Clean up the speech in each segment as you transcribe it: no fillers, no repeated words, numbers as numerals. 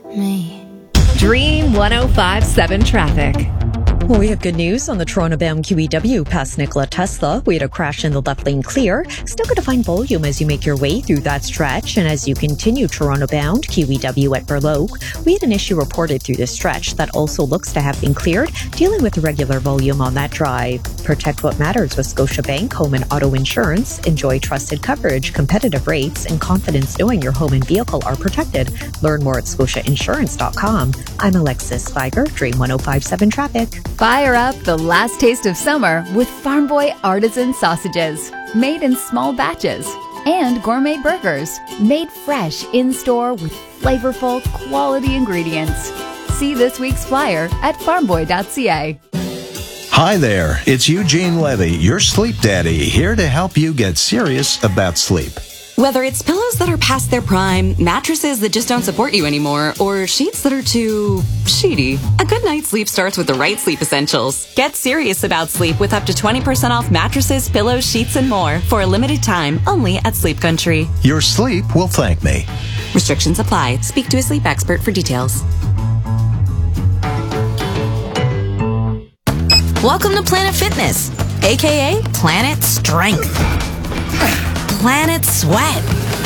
me. Dream 105.7 traffic. Well, we have good news on the Toronto-bound QEW past Nikola Tesla. We had a crash in the left lane clear. Still going to find volume as you make your way through that stretch. And as you continue Toronto-bound QEW at Burloak, we had an issue reported through this stretch that also looks to have been cleared, dealing with irregular volume on that drive. Protect what matters with Scotiabank Home and Auto Insurance. Enjoy trusted coverage, competitive rates, and confidence knowing your home and vehicle are protected. Learn more at scotiainsurance.com. I'm Alexis Spiger, Dream 105.7 Traffic. Fire up the last taste of summer with Farm Boy artisan sausages, made in small batches, and gourmet burgers, made fresh in-store with flavorful, quality ingredients. See this week's flyer at farmboy.ca. Hi there, it's Eugene Levy, your sleep daddy, here to help you get serious about sleep. Whether it's pillows that are past their prime, mattresses that just don't support you anymore, or sheets that are too sheety, a good night's sleep starts with the right sleep essentials. Get serious about sleep with up to 20% off mattresses, pillows, sheets, and more for a limited time only at Sleep Country. Your sleep will thank me. Restrictions apply. Speak to a sleep expert for details. Welcome to Planet Fitness, aka Planet Strength, Planet Sweat,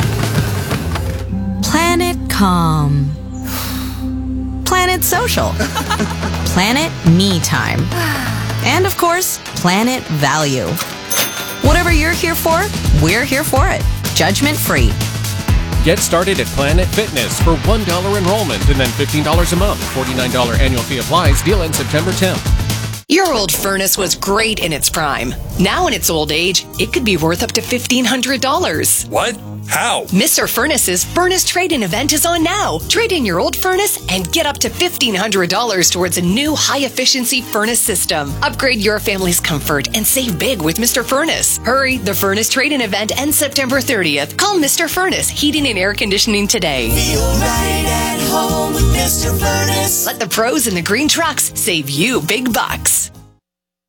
Planet Calm, Planet Social, Planet Me Time, and of course, Planet Value. Whatever you're here for, we're here for it. Judgment free. Get started at Planet Fitness for $1 enrollment and then $15 a month. $49 annual fee applies. Deal ends September 10th. Your old furnace was great in its prime. Now in its old age, it could be worth up to $1,500. What? How? Mr. Furnace's Furnace Trade-In event is on now. Trade in your old furnace and get up to $1,500 towards a new high-efficiency furnace system. Upgrade your family's comfort and save big with Mr. Furnace. Hurry, the Furnace Trade-In event ends September 30th. Call Mr. Furnace Heating and Air Conditioning today. Feel right at home with Mr. Furnace. Let the pros in the green trucks save you big bucks.